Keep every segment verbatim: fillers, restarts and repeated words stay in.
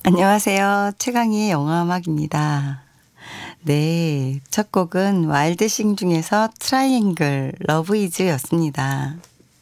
안녕하세요. 최강희의 영화음악입니다. 네, 첫 곡은 와일드싱 중에서 트라이앵글 러브 이즈였습니다.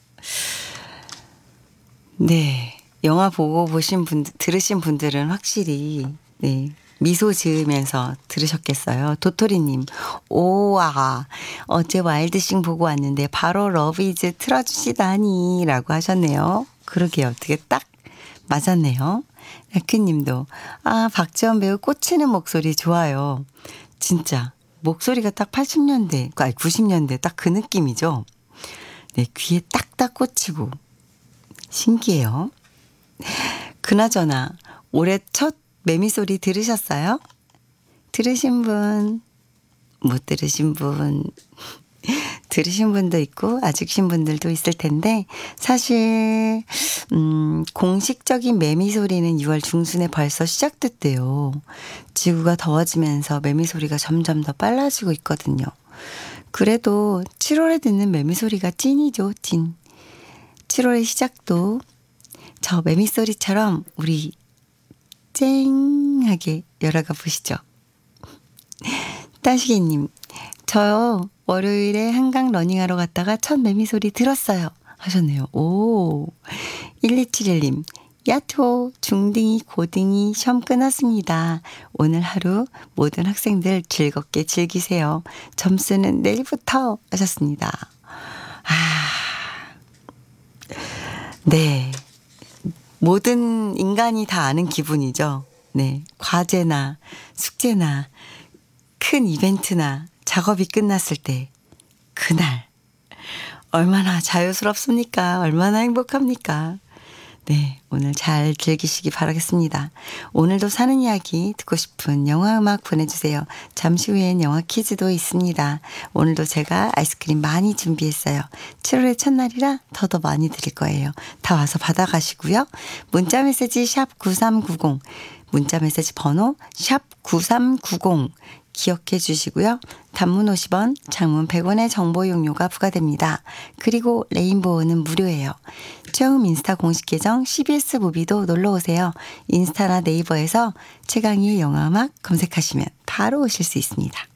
네, 영화 보고 보신 분, 들으신 분들은 확실히 네, 미소 지으면서 들으셨겠어요. 도토리님, 오와 어제 와일드싱 보고 왔는데 바로 러브 이즈 틀어주시다니 라고 하셨네요. 그러게요. 어떻게 딱 맞았네요. 라크님도 아 박지원 배우 꽂히는 목소리 좋아요. 진짜 목소리가 딱 팔십 년대 아니 구십 년대 딱 그 느낌이죠. 네, 귀에 딱딱 꽂히고 신기해요. 그나저나 올해 첫 매미 소리 들으셨어요? 들으신 분, 못 들으신 분, 들으신 분도 있고 아직신 분들도 있을 텐데 사실 음, 공식적인 매미 소리는 유월 중순에 벌써 시작됐대요. 지구가 더워지면서 매미 소리가 점점 더 빨라지고 있거든요. 그래도 칠월에 듣는 매미 소리가 찐이죠, 찐. 칠월의 시작도 저 매미 소리처럼 우리 쨍하게 열어가 보시죠. 따시개님, 저요 월요일에 한강 러닝하러 갔다가 첫 매미 소리 들었어요 하셨네요. 오, 일이칠일님, 야토 중딩이 고딩이 시험 끝났습니다. 오늘 하루 모든 학생들 즐겁게 즐기세요. 점수는 내일부터 하셨습니다. 아, 네, 모든 인간이 다 아는 기분이죠. 네, 과제나 숙제나 큰 이벤트나 작업이 끝났을 때 그날 얼마나 자유스럽습니까? 얼마나 행복합니까? 네, 오늘 잘 즐기시기 바라겠습니다. 오늘도 사는 이야기 듣고 싶은 영화 음악 보내주세요. 잠시 후엔 영화 퀴즈도 있습니다. 오늘도 제가 아이스크림 많이 준비했어요. 칠월의 첫날이라 더더 많이 드릴 거예요. 다 와서 받아가시고요. 문자메시지 샵 구삼구공, 문자메시지 번호 샵 구삼구공 기억해 주시고요. 단문 오십 원, 장문 백 원의 정보 용료가 부과됩니다. 그리고 레인보우는 무료예요. 처음 인스타 공식 계정 씨비에스 무비도 놀러오세요. 인스타나 네이버에서 최강희의 영화음악 검색하시면 바로 오실 수 있습니다.